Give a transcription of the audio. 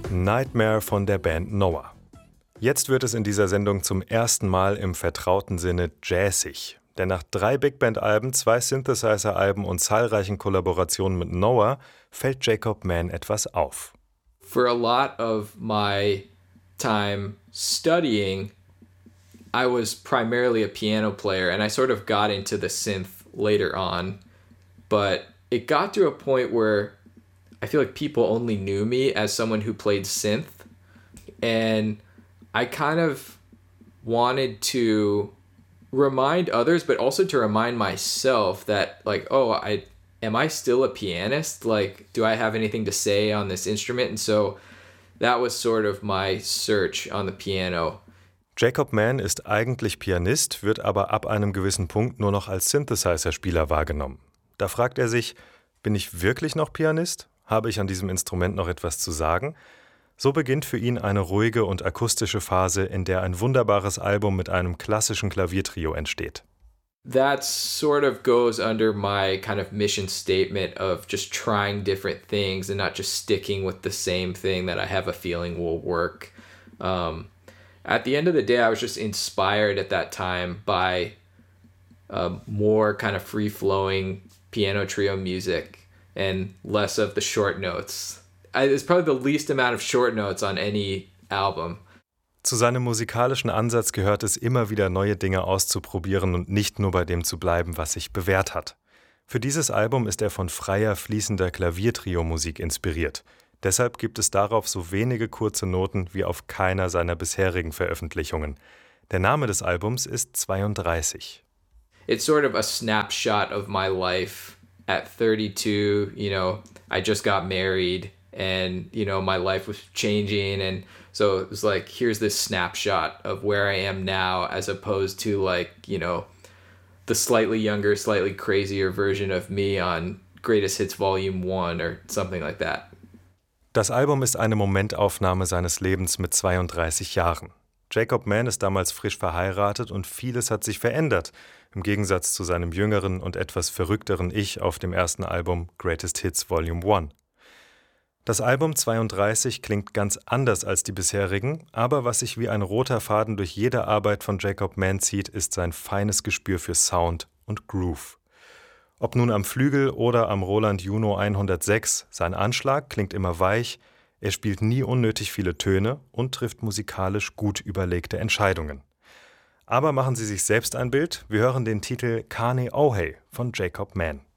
Nightmare von der Band Noah. Jetzt wird es in dieser Sendung zum ersten Mal im vertrauten Sinne jazzig. Denn nach 3 Big-Band-Alben, 2 Synthesizer-Alben und zahlreichen Kollaborationen mit Noah fällt Jacob Mann etwas auf. For a lot of my time studying, I was primarily a piano player, and I sort of got into the synth later on. But it got to a point where I feel like people only knew me as someone who played synth. And I kind of wanted to remind others, but also to remind myself that, like, am I still a pianist? Like, do I have anything to say on this instrument? And so that was sort of my search on the piano. Jacob Mann ist eigentlich Pianist, wird aber ab einem gewissen Punkt nur noch als Synthesizer-Spieler wahrgenommen. Da fragt er sich, bin ich wirklich noch Pianist? Habe ich an diesem Instrument noch etwas zu sagen? So beginnt für ihn eine ruhige und akustische Phase, in der ein wunderbares Album mit einem klassischen Klaviertrio entsteht. That sort of goes under my kind of mission statement of just trying different things and not just sticking with the same thing that I have a feeling will work. At the end of the day, I was just inspired at that time by more kind of free-flowing piano trio music and less of the short notes. It's probably the least amount of short notes on any album. Zu seinem musikalischen Ansatz gehört es, immer wieder neue Dinge auszuprobieren und nicht nur bei dem zu bleiben, was sich bewährt hat. Für dieses Album ist er von freier, fließender Klaviertrio-Musik inspiriert. Deshalb gibt es darauf so wenige kurze Noten wie auf keiner seiner bisherigen Veröffentlichungen. Der Name des Albums ist 32. It's sort of a snapshot of my life at 32. I just got married and, my life was changing. And so it was like, here's this snapshot of where I am now as opposed to the slightly younger, slightly crazier version of me on Greatest Hits Volume 1 or something like that. Das Album ist eine Momentaufnahme seines Lebens mit 32 Jahren. Jacob Mann ist damals frisch verheiratet und vieles hat sich verändert, im Gegensatz zu seinem jüngeren und etwas verrückteren Ich auf dem ersten Album Greatest Hits Volume 1. Das Album 32 klingt ganz anders als die bisherigen, aber was sich wie ein roter Faden durch jede Arbeit von Jacob Mann zieht, ist sein feines Gespür für Sound und Groove. Ob nun am Flügel oder am Roland Juno 106, sein Anschlag klingt immer weich, er spielt nie unnötig viele Töne und trifft musikalisch gut überlegte Entscheidungen. Aber machen Sie sich selbst ein Bild, wir hören den Titel Kane Ohey von Jacob Mann.